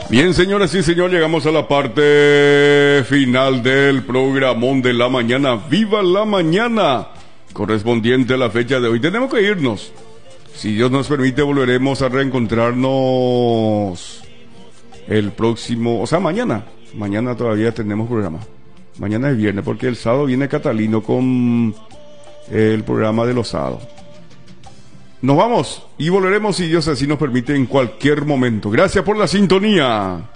Bien, señoras y señores, llegamos a la parte final del programón de la mañana. ¡Viva la mañana! Correspondiente a la fecha de hoy. Tenemos que irnos. Si Dios nos permite, volveremos a reencontrarnos el próximo, o sea, mañana. Mañana todavía tenemos programa. Mañana es viernes, porque el sábado viene Catalino con el programa de los sábados. Nos vamos y volveremos, si Dios así nos permite, en cualquier momento. Gracias por la sintonía.